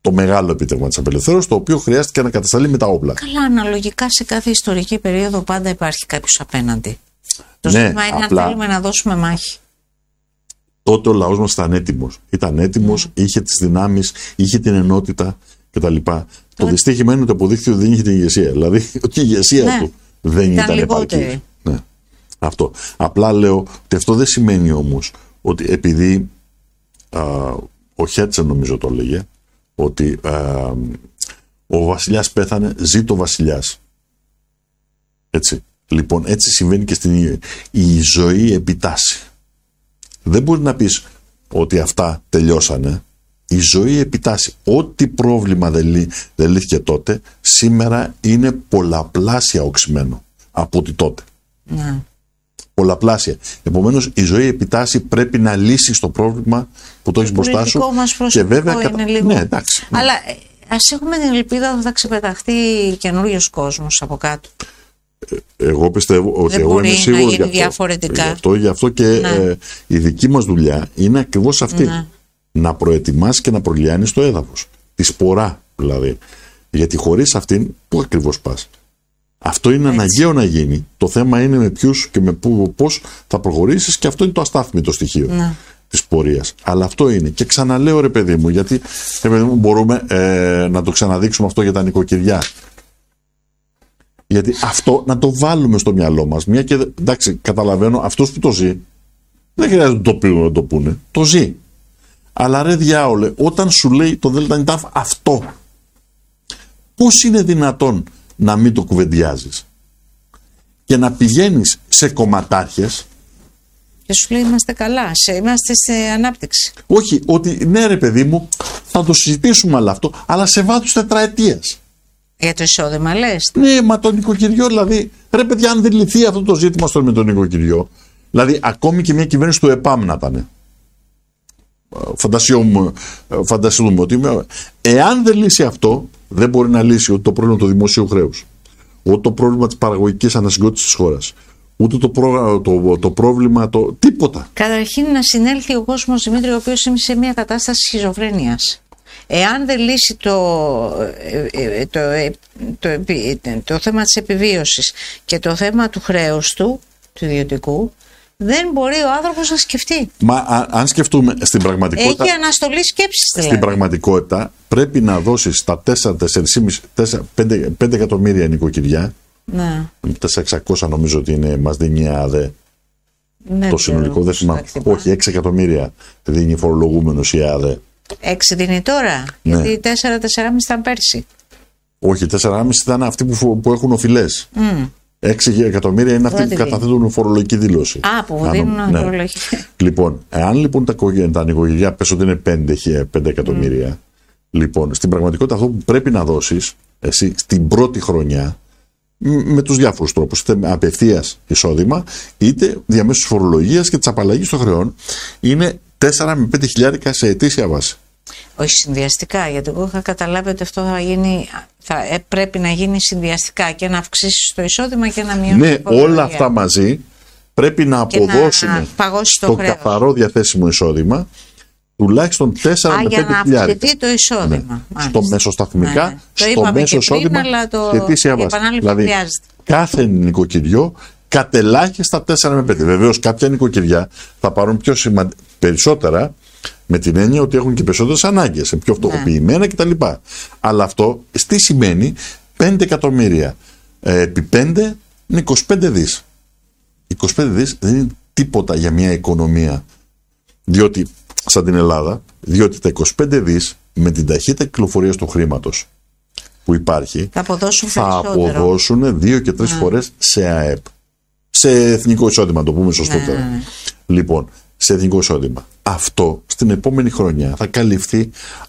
το μεγάλο επίτευγμα της απελευθέρωσης, το οποίο χρειάστηκε να κατασταλεί με τα όπλα. Καλά, αναλογικά σε κάθε ιστορική περίοδο πάντα υπάρχει κάποιος απέναντι. Το ναι, ζήτημα είναι απλά, να θέλουμε να δώσουμε μάχη. Τότε ο λαός μας ήταν έτοιμος. Ήταν έτοιμος, είχε τις δυνάμεις, είχε την ενότητα κτλ. Το δυστύχημα είναι ότι αποδείχθηκε ότι δεν είχε την ηγεσία. Δηλαδή ότι η ηγεσία του δεν ήταν επαρκής. Ναι. Αυτό. Απλά λέω ότι αυτό δεν σημαίνει όμως ότι επειδή ο Χέρτσελ νομίζω το έλεγε, ότι ο βασιλιάς πέθανε, ζει το βασιλιάς. Έτσι. Λοιπόν, έτσι συμβαίνει και στην η ζωή επιτάσσει. Δεν μπορεί να πεις ότι αυτά τελειώσανε. Η ζωή επιτάσσει. Ό,τι πρόβλημα δεν λύθηκε τότε, σήμερα είναι πολλαπλάσια οξυμένο από ότι τότε. Ναι. Πολλαπλάσια. Επομένως, η ζωή επιτάσσει, πρέπει να λύσει το πρόβλημα που το έχεις μπροστά σου. Και βέβαια είναι λίγο. Ναι, εντάξει. Ναι. Αλλά ας έχουμε την ελπίδα ότι θα ξεπεταχθεί καινούριος κόσμος από κάτω. Εγώ πιστεύω ότι εγώ είμαι σίγουρος γι' αυτό. Διαφορετικά. Γι' αυτό και η δική μας δουλειά είναι ακριβώς αυτή. Ναι. Να προετοιμάσει και να προλιάνεις το έδαφος. Τη σπορά δηλαδή. Γιατί χωρίς αυτήν, πού ακριβώς πας? Αυτό είναι αναγκαίο να γίνει. Το θέμα είναι με ποιους και με πώς θα προχωρήσεις, και αυτό είναι το αστάθμητο στοιχείο της πορείας. Αλλά αυτό είναι. Και ξαναλέω, ρε παιδί μου, γιατί μπορούμε να το ξαναδείξουμε αυτό για τα νοικοκυριά. Γιατί αυτό να το βάλουμε στο μυαλό μας. Μια και, εντάξει, καταλαβαίνω, αυτός που το ζει δεν χρειάζεται να το πούνε. Το ζει. Αλλά ρε διάολε, όταν σου λέει το ΔΝΤ αυτό, πώς είναι δυνατόν να μην το κουβεντιάζεις και να πηγαίνεις σε κομματάρχες και σου λέει είμαστε καλά, είμαστε σε ανάπτυξη? Όχι, ότι ναι ρε παιδί μου, θα το συζητήσουμε όλο αυτό, αλλά σε βάθος τετραετίας. Για το εισόδημα λες? Ναι, μα το νοικοκυριό δηλαδή, ρε παιδιά, αν δεν λυθεί αυτό το ζήτημα με το νοικοκυριό, δηλαδή ακόμη και μια κυβέρνηση του ΕΠΑΜ να ήταν, φανταστούμε ότι εάν δεν λύσει αυτό, δεν μπορεί να λύσει ούτε το πρόβλημα του δημοσίου χρέους, ούτε το πρόβλημα της παραγωγικής ανασυγκρότησης της χώρας, ούτε το πρόβλημα, τίποτα. Καταρχήν να συνέλθει ο κόσμος, Δημήτρη, ο οποίος είναι σε μια κατάσταση σχιζοφρένειας. Εάν δεν λύσει το θέμα της επιβίωσης και το θέμα του χρέους του ιδιωτικού, δεν μπορεί ο άνθρωπος να σκεφτεί. Μα αν σκεφτούμε στην πραγματικότητα. Έχει αναστολή σκέψης δηλαδή. Στην πραγματικότητα πρέπει να δώσεις τα 5 εκατομμύρια νοικοκυριά. Ναι. 400 νομίζω ότι είναι, μας δίνει η ΑΔΕ. Ναι, το συνολικό δεν θυμάμαι. Όχι, 6 εκατομμύρια δίνει φορολογούμενος η ΑΔΕ. 6 δίνει τώρα. Ναι. Γιατί 4-4,5 ήταν πέρσι. Όχι, 4,5 ήταν αυτοί που έχουν οφειλές. 6 εκατομμύρια είναι αυτοί που καταθέτουν φορολογική δήλωση. Που δίνουν φορολογική. Λοιπόν, εάν λοιπόν τα νοικοκυριά πες ότι είναι 5 εκατομμύρια, λοιπόν, στην πραγματικότητα αυτό που πρέπει να δώσεις εσύ στην πρώτη χρονιά, με τους διάφορους τρόπους, είτε με απευθείας εισόδημα, είτε διαμέσου φορολογίας και της απαλλαγής των χρεών, είναι 4 με 5 χιλιάρικα σε ετήσια βάση. Όχι συνδυαστικά, γιατί εγώ είχα καταλάβει ότι αυτό πρέπει να γίνει συνδυαστικά, και να αυξήσεις το εισόδημα και να μειώσεις. Ναι, όλα αυτά μαζί πρέπει να αποδώσουν το καθαρό διαθέσιμο εισόδημα τουλάχιστον 4 με 5 για να χιλιάρικα. αυξηθεί το εισόδημα. Ναι. Στο μεσοσταθμικά, ναι. Στο μέσο εισόδημα και ετήσια βάση. Δηλαδή, κάθε νοικοκυριό κατελάχιστα 4 με 5. Βεβαίως, κάποια νοικοκυριά θα πάρουν περισσότερα, με την έννοια ότι έχουν και περισσότερες ανάγκες, πιο φτωχοποιημένα κτλ. Αλλά αυτό τι σημαίνει? 5 εκατομμύρια επί 5 είναι 25 δις. 25 δις δεν είναι τίποτα για μια οικονομία, διότι, σαν την Ελλάδα, διότι τα 25 δις με την ταχύτητα κυκλοφορίας του χρήματος που υπάρχει θα αποδώσουν 2 και 3 φορές σε ΑΕΠ. Σε εθνικό εισόδημα, το πούμε σωστότερα. Λοιπόν, σε εθνικό εισόδημα. Αυτό στην επόμενη χρονιά θα καλυφθεί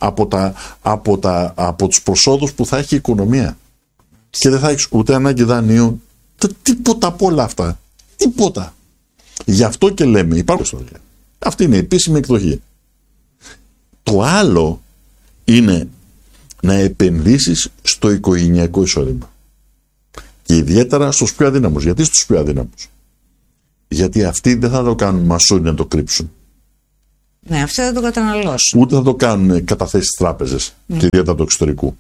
από τους προσόδους που θα έχει η οικονομία. Και δεν θα έχεις ούτε ανάγκη δανείων, τίποτα από όλα αυτά. Τίποτα. Γι' αυτό και λέμε, υπάρχουν. Αυτή είναι η επίσημη εκδοχή. Το άλλο είναι να επενδύσεις στο οικογενειακό εισόδημα. Και ιδιαίτερα στους πιο αδύναμους. Γιατί στους πιο αδύναμους? Γιατί αυτοί δεν θα το κάνουν μασόνι να το κρύψουν. Ναι, αυτό δεν το καταναλώσουν. Ούτε θα το κάνουν καταθέσεις στις τράπεζες και ιδιαίτερα του εξωτερικού.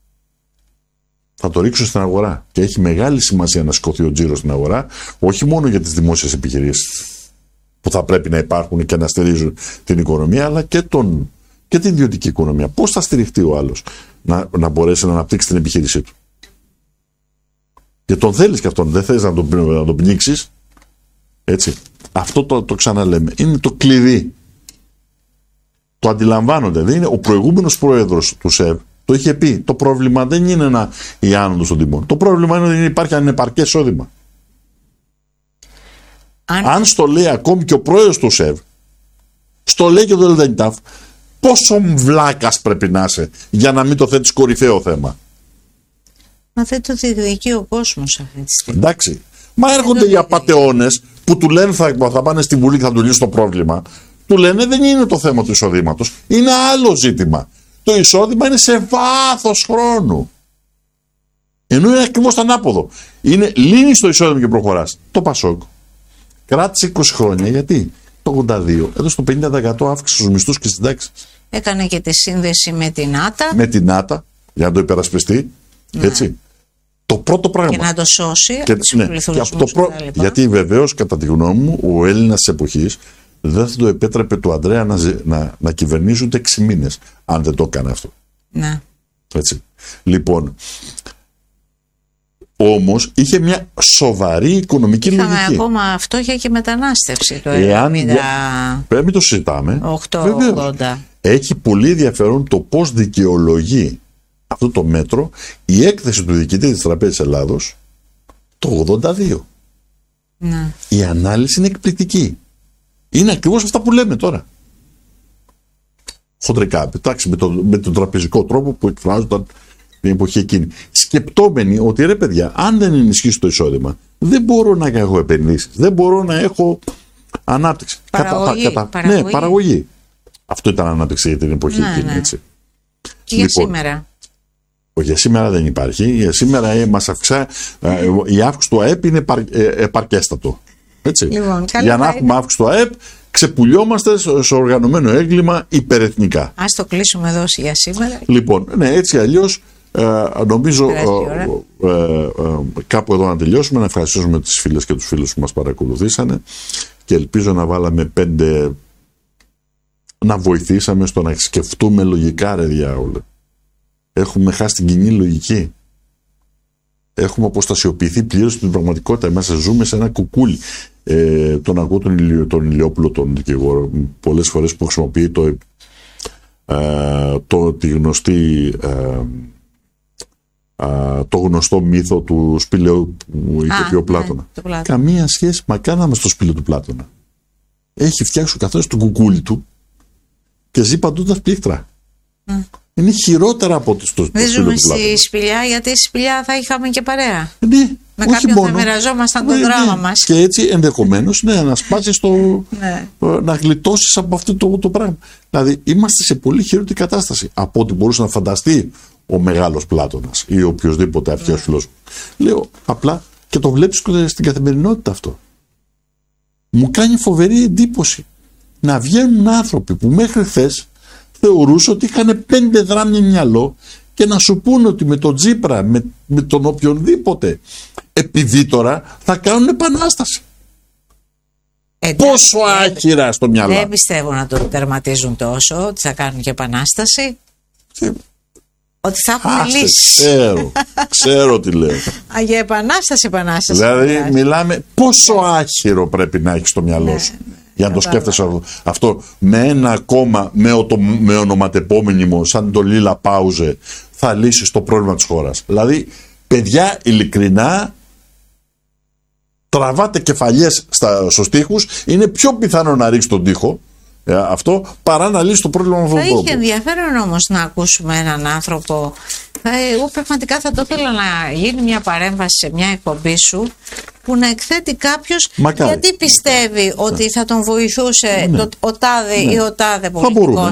Θα το ρίξουν στην αγορά. Και έχει μεγάλη σημασία να σηκωθεί ο τζίρος στην αγορά, όχι μόνο για τις δημόσιες επιχειρήσεις που θα πρέπει να υπάρχουν και να στηρίζουν την οικονομία, αλλά και την ιδιωτική οικονομία. Πώς θα στηριχτεί ο άλλος να μπορέσει να αναπτύξει την επιχείρησή του? Και τον θέλεις και αυτόν, δεν θες να τον πνίξεις. Έτσι. Αυτό το ξαναλέμε. Είναι το κλειδί. Το αντιλαμβάνονται. Δεν είναι ο προηγούμενος πρόεδρος του ΣΕΒ. Το είχε πει. Το πρόβλημα δεν είναι η άνοδος των τιμών. Το πρόβλημα είναι ότι δεν υπάρχει ανεπαρκές εισόδημα. Αν στο λέει ακόμη και ο πρόεδρος του ΣΕΒ, στο λέει και το ΕΛΤΑΝΙΤΑΦ, πόσο βλάκας πρέπει να είσαι για να μην το θέτεις κορυφαίο θέμα? Μα δεν το διεκδικεί ο κόσμος αυτή τη στιγμή. Εντάξει. Μα έρχονται οι απατεώνες που του λένε θα πάνε στη Βουλή και θα του λύσουν το πρόβλημα. Του λένε δεν είναι το θέμα του εισοδήματος. Είναι άλλο ζήτημα. Το εισόδημα είναι σε βάθος χρόνου. Ενώ είναι ακριβώς το ανάποδο. Λύνεις το εισόδημα και προχωράς. Το ΠΑΣΟΚ κράτησε 20 χρόνια. Γιατί? Το 82 έδωσε το 50% αύξηση στους μισθούς και στις συντάξεις. Έκανε και τη σύνδεση με την ΆΤΑ. Με την ΆΤΑ για να το υπερασπιστεί. Ναι. Έτσι. Το πρώτο πράγμα. Και να το σώσει. Γιατί βεβαίως, κατά τη γνώμη μου, ο Έλληνας της εποχής δεν θα το επέτρεπε του Ανδρέα να κυβερνήσει ούτε 6 μήνες, αν δεν το έκανε αυτό. Ναι. Έτσι. Λοιπόν, όμως είχε μια σοβαρή οικονομική λογική. Είχαμε ακόμα φτώχεια και μετανάστευση το 1970. Πρέπει το συζητάμε. 8-80. Έχει πολύ ενδιαφέρον το πώς δικαιολογεί αυτό το μέτρο η έκθεση του διοικητή της Τραπέζης Ελλάδος το 82. Ναι. Η ανάλυση είναι εκπληκτική. Είναι ακριβώς αυτά που λέμε τώρα. Χοντρικά, εντάξει, με τον τραπεζικό τρόπο που εκφράζονταν την εποχή εκείνη. Σκεπτόμενοι ότι ρε παιδιά, αν δεν ενισχύσει το εισόδημα, δεν μπορώ να έχω επενδύσεις, δεν μπορώ να έχω ανάπτυξη. Παραγωγή. Ναι, παραγωγή. Αυτό ήταν ανάπτυξη για την εποχή εκείνη. Έτσι. Και για σήμερα. Όχι, σήμερα δεν υπάρχει. Σήμερα μας αυξά, η αύξηση του ΑΕΠ είναι επαρκέστατο. Έτσι. Λοιπόν, για να έχουμε αύξηση του ΑΕΠ, ξεπουλιόμαστε σε οργανωμένο έγκλημα υπερεθνικά. Ας το κλείσουμε εδώ για σήμερα. Λοιπόν, ναι, έτσι αλλιώς νομίζω κάπου εδώ να τελειώσουμε. Να ευχαριστήσουμε τις φίλες και τους φίλους που μας παρακολουθήσανε και ελπίζω να βάλαμε 5, να βοηθήσαμε στο να σκεφτούμε λογικά, ρε διάολε. Έχουμε χάσει την κοινή λογική. Έχουμε αποστασιοποιηθεί πλήρως από την πραγματικότητα. Μέσα ζούμε σε ένα κουκούλι. Τον ακούω τον Ηλιόπουλο, τον δικηγόρο, πολλές φορές που χρησιμοποιεί το γνωστό μύθο του σπηλαίου που είχε πει ο Πλάτωνα. Ναι, καμία σχέση μακάνα με στο σπήλαιο του Πλάτωνα. Έχει φτιάξει ο καθένας το κουκούλι του και ζει παντού τα πλήκτρα. Είναι χειρότερα από το σπήλαιο του Πλάτωνα. Δεν ζούμε στη σπηλιά, γιατί στη σπηλιά θα είχαμε και παρέα. Ναι, με κάποιον θα μοιραζόμασταν το δράμα μας. Και έτσι ενδεχομένως να σπάσεις να γλιτώσεις από αυτό το πράγμα. Δηλαδή είμαστε σε πολύ χειρότερη κατάσταση από ό,τι μπορούσε να φανταστεί ο μεγάλος Πλάτωνας ή οποιοδήποτε αρχαίος φιλόσοφος. Λέω απλά και το βλέπεις στην καθημερινότητα αυτό. Μου κάνει φοβερή εντύπωση να βγαίνουν άνθρωποι που μέχρι χθες θεωρούσαν ότι είχαν 5 δράμια μυαλό και να σου πούνε ότι με τον Τσίπρα, με τον οποιονδήποτε επιδίτορα θα κάνουν επανάσταση. Πόσο άχυρα στο μυαλό. Δεν πιστεύω να το τερματίζουν τόσο, ότι θα κάνουν και επανάσταση. Ότι θα έχουν λύσει. Ξέρω τι λέω. Για επανάσταση. Δηλαδή μιλάμε πόσο άχυρο πρέπει να έχεις στο μυαλό σου. Για να το σκέφτεσαι αυτό με ένα κόμμα με ονοματεπώνυμο σαν το Λίλα Πάουζε θα λύσεις το πρόβλημα της χώρας. Δηλαδή, παιδιά, ειλικρινά τραβάτε κεφαλιές στους τοίχους, είναι πιο πιθανό να ρίξει τον τοίχο αυτό παρά να λύσει το πρόβλημα με αυτόν τον τρόπο. Θα είχε ενδιαφέρον όμως να ακούσουμε έναν άνθρωπο. Εγώ πραγματικά θα το ήθελα να γίνει μια παρέμβαση σε μια εκπομπή σου που να εκθέτει κάποιος γιατί πιστεύει ότι θα τον βοηθούσε ο τάδε ή ο τάδε πολιτικός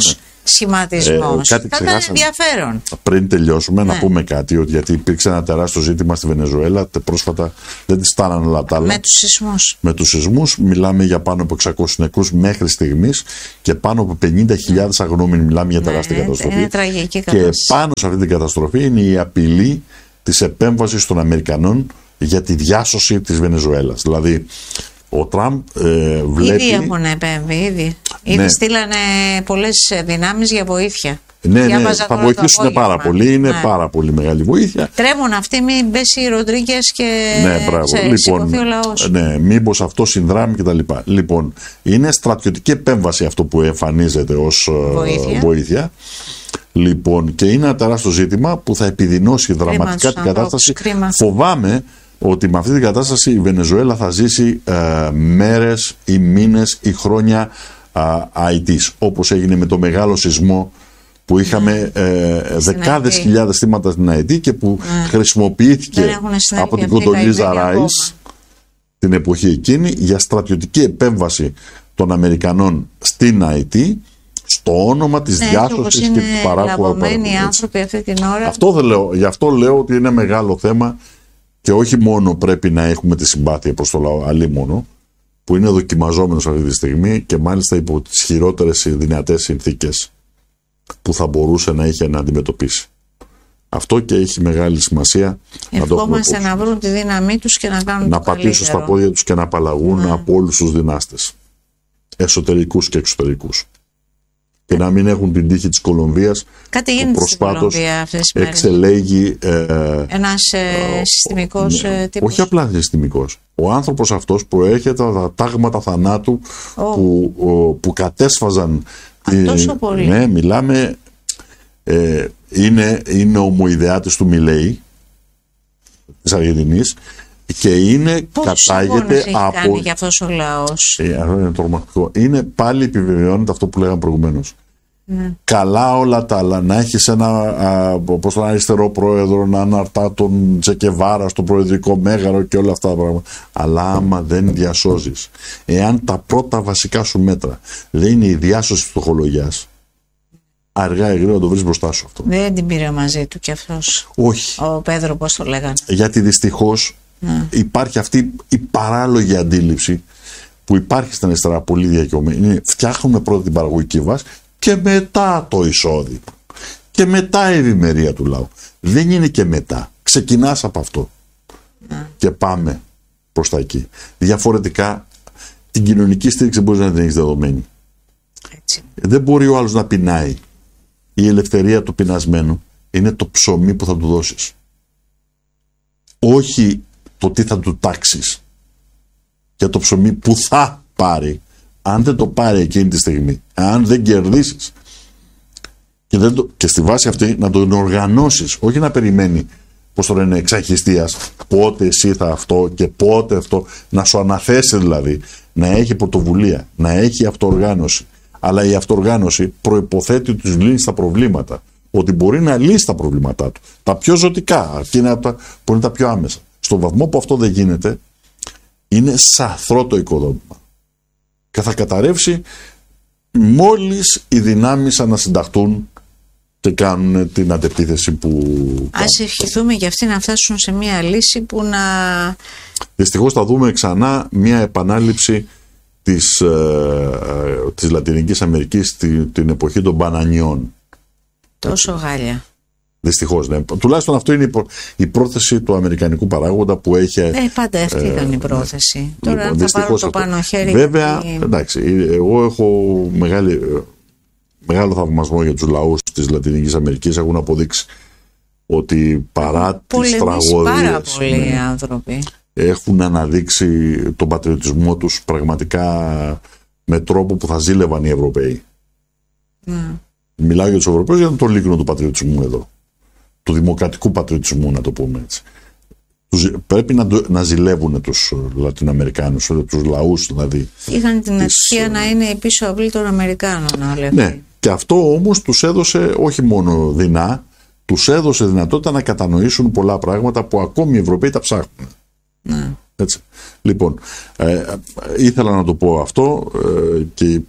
σχηματισμός. Θα ήταν ενδιαφέρον. Πριν τελειώσουμε, να πούμε κάτι, ότι γιατί υπήρξε ένα τεράστιο ζήτημα στη Βενεζουέλα. Πρόσφατα δεν τις φτάνανε όλα τα άλλα. Με τους σεισμούς. Μιλάμε για πάνω από 600 νεκρούς μέχρι στιγμής και πάνω από 50.000 αγνοούμενοι. Μιλάμε για τεράστια καταστροφή. Είναι τραγική κατάσταση. Και πάνω σε αυτή την καταστροφή είναι η απειλή της επέμβασης των Αμερικανών για τη διάσωση της Βενεζουέλας. Δηλαδή, ο Τραμπ βλέπει... Ήδη έχουν επέμβει, ήδη στείλανε πολλές δυνάμεις για βοήθεια. Ναι, θα βοηθήσουν πάρα πολύ, είναι πάρα πολύ μεγάλη βοήθεια. Τρέμουν αυτοί, μην πέσει οι Ροντρίγκες και σηκωθεί ο λαός. Ναι, μήπως αυτό συνδράμει κτλ. Λοιπόν, είναι στρατιωτική επέμβαση αυτό που εμφανίζεται ως βοήθεια. Λοιπόν, και είναι ένα τεράστιο ζήτημα που θα επιδεινώσει δραματικά την κατάσταση. Φοβάμαι ότι με αυτή την κατάσταση η Βενεζουέλα θα ζήσει μέρες ή μήνες ή χρόνια αητής, όπως έγινε με το μεγάλο σεισμό που είχαμε δεκάδες χιλιάδες θύματα στην Αιτή και που χρησιμοποιήθηκε από την Κοντολίζα Ράις την εποχή εκείνη για στρατιωτική επέμβαση των Αμερικανών στην Αιτή, στο όνομα της διάσωσης και της παράκου άνθρωποι αυτή την ώρα. Αυτό δεν λέω. Γι' αυτό λέω ότι είναι μεγάλο θέμα και όχι μόνο πρέπει να έχουμε τη συμπάθεια προς το λαό, αλλήμονο, που είναι δοκιμαζόμενος αυτή τη στιγμή και μάλιστα υπό τις χειρότερες δυνατές συνθήκες που θα μπορούσε να είχε να αντιμετωπίσει. Αυτό και έχει μεγάλη σημασία. Ευχόμαστε να βρουν τη δύναμή τους και να κάνουν να πατήσουν στα πόδια τους και να απαλλαγούν από όλους τους δυνάστες, εσωτερικούς και εξωτερικούς. Και να μην έχουν την τύχη της Κολομβίας. Κάτι γίνεται στην Κολομβία αυτές τις μέρες. Εξελέγει ένας συστημικός τύπος. Όχι απλά συστημικός. Ο άνθρωπος αυτός προέρχεται από τα τάγματα θανάτου που κατέσφαζαν. Τόσο πολύ. Ναι, μιλάμε. Είναι ομοειδεάτης του Μιλέη της Αργεντινής και κατάγεται από. Κάνει για αυτός ο λαός. Είναι τρομακτικό. Είναι πάλι επιβεβαιώνεται αυτό που λέγαμε προηγουμένως. Καλά όλα τα άλλα, να έχεις ένα αριστερό πρόεδρο, να αναρτά τον Τσεκεβάρα στο προεδρικό μέγαρο και όλα αυτά τα πράγματα. Αλλά άμα δεν διασώζεις, εάν τα πρώτα βασικά σου μέτρα δεν είναι η διάσωση της φτωχολογιάς, αργά ή γρήγορα το βρεις μπροστά σου αυτό. Δεν την πήρε μαζί του κι αυτός. Όχι. Ο Πέδρο, πώς το λέγανε. Γιατί δυστυχώς υπάρχει αυτή η παράλογη αντίληψη που υπάρχει στην αριστερά πολύ διακαιωμένη. Φτιάχνουμε πρώτα την παραγωγική βάση και μετά το εισόδημα. Και μετά η ευημερία του λαού. Δεν είναι και μετά. Ξεκινάς από αυτό. Και πάμε προς τα εκεί. Διαφορετικά την κοινωνική στήριξη μπορείς να την έχεις δεδομένη. Έτσι. Δεν μπορεί ο άλλος να πεινάει. Η ελευθερία του πεινασμένου είναι το ψωμί που θα του δώσεις. Όχι το τι θα του τάξεις. Και το ψωμί που θα πάρει. Αν δεν το πάρει εκείνη τη στιγμή, αν δεν κερδίσεις και στη βάση αυτή να τον οργανώσεις, όχι να περιμένει, πώς το λένε, εξαχιστίας, πότε εσύ θα αυτό και πότε αυτό, να σου αναθέσει δηλαδή, να έχει πρωτοβουλία, να έχει αυτοοργάνωση. Αλλά η αυτοοργάνωση προϋποθέτει ότι τους λύνει τα προβλήματα, ότι μπορεί να λύσει τα προβλήματά του, τα πιο ζωτικά, αυτή είναι που είναι τα πιο άμεσα. Στον βαθμό που αυτό δεν γίνεται, είναι σαθρό το οικοδόμημα. Και θα καταρρεύσει μόλις οι δυνάμεις ανασυνταχτούν και κάνουν την αντεπίθεση που κάνουν. Ας ευχηθούμε και αυτοί να φτάσουν σε μια λύση που να... Δυστυχώς θα δούμε ξανά μια επανάληψη της Λατινικής Αμερικής την εποχή των μπανανιών. Τόσο γάλια. Δυστυχώς, ναι. Τουλάχιστον αυτό είναι η πρόθεση του αμερικανικού παράγοντα που έχει. Πάντα αυτή ήταν η πρόθεση. Τώρα Λοιπόν, θα πάρω το πάνω χέρι. Βέβαια, εντάξει, εγώ έχω μεγάλο θαυμασμό για τους λαούς της Λατινικής Αμερικής. Έχουν αποδείξει ότι παρά τις τραγωδίες, πάρα πολλοί άνθρωποι έχουν αναδείξει τον πατριωτισμό τους πραγματικά με τρόπο που θα ζήλευαν οι Ευρωπαίοι. Μιλάω για τους Ευρωπαίους για τον λίκνο του πατριωτισμού εδώ. Του δημοκρατικού πατριωτισμού, να το πούμε έτσι. Πρέπει να ζηλεύουν τους Λατινοαμερικάνους, τους λαούς δηλαδή. Είχαν την ατυχία να είναι η πίσω αυλή των Αμερικάνων. Ναι, και αυτό όμως τους έδωσε όχι μόνο δεινά, τους έδωσε δυνατότητα να κατανοήσουν πολλά πράγματα που ακόμη οι Ευρωπαίοι τα ψάχνουν. Ναι. Έτσι. Λοιπόν, ήθελα να το πω αυτό και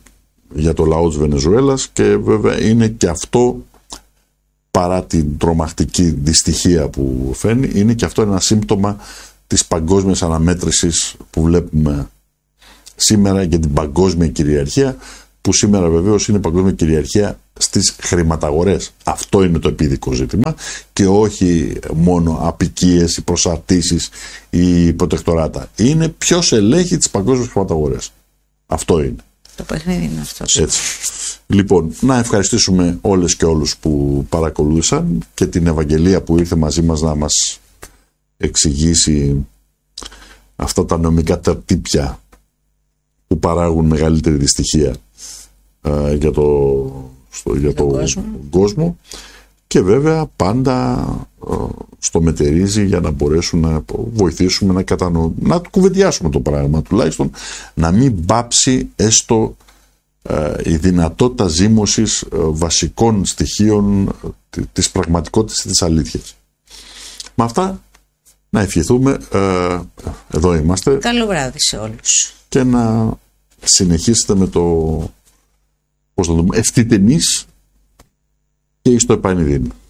για το λαό της Βενεζουέλας, και βέβαια είναι και αυτό, παρά την τρομακτική δυστυχία που φαίνει, είναι και αυτό ένα σύμπτωμα της παγκόσμιας αναμέτρησης που βλέπουμε σήμερα για την παγκόσμια κυριαρχία, που σήμερα βεβαίως είναι παγκόσμια κυριαρχία στις χρηματαγορές. Αυτό είναι το επίδικο ζήτημα, και όχι μόνο απικίες ή προσαρτήσεις ή προτεκτοράτα. Είναι ποιος ελέγχει τις παγκόσμιες χρηματαγορές. Αυτό είναι. Το παιχνίδι είναι αυτό. Έτσι. Λοιπόν, να ευχαριστήσουμε όλες και όλους που παρακολούθησαν, και την Ευαγγελία που ήρθε μαζί μας να μας εξηγήσει αυτά τα νομικά τερτύπια που παράγουν μεγαλύτερη δυστυχία για τον κόσμο, και βέβαια πάντα στο μετερίζει για να μπορέσουν να βοηθήσουμε να κουβεντιάσουμε το πράγμα, τουλάχιστον να μην πάψει έστω η δυνατότητα ζήμωσης βασικών στοιχείων της πραγματικότητας και της αλήθειας. Με αυτά να ευχηθούμε, εδώ είμαστε. Καλό βράδυ σε όλους. Και να συνεχίσετε με το, πώς θα το πούμε, ευθυτενείς και εις το επανειδήν.